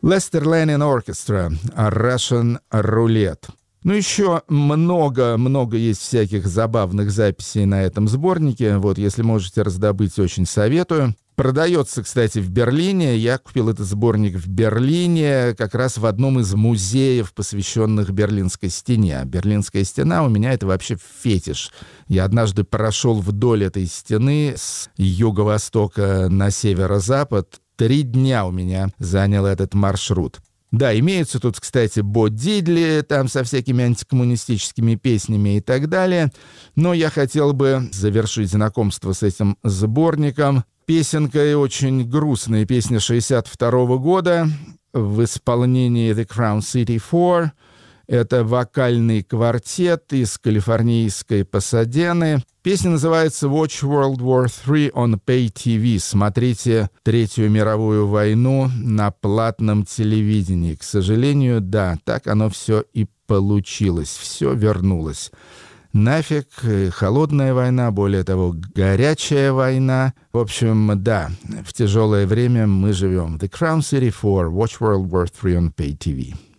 Lester Lanin Orchestra, Russian Roulette. Ну, еще много есть всяких забавных записей на этом сборнике. Вот, если можете раздобыть, очень советую. Продается, кстати, в Берлине. Я купил этот сборник в Берлине, как раз в одном из музеев, посвященных Берлинской стене. Берлинская стена у меня — это вообще фетиш. Я однажды прошел вдоль этой стены с юго-востока на северо-запад. 3 дня у меня занял этот маршрут. Да, имеются тут, кстати, Бо Дидли, там со всякими антикоммунистическими песнями и так далее. Но я хотел бы завершить знакомство с этим сборником песенкой, очень грустной песни 1962 года в исполнении The Crown City Four. Это вокальный квартет из калифорнийской Пасадены. Песня называется «Watch World War III on Pay TV». Смотрите Третью мировую войну на платном телевидении. К сожалению, да, так оно все и получилось. Все вернулось. Нафиг, холодная война, более того, горячая война. В общем, да, в тяжелое время мы живем. The Crown City Four, Watch World War III on Pay TV.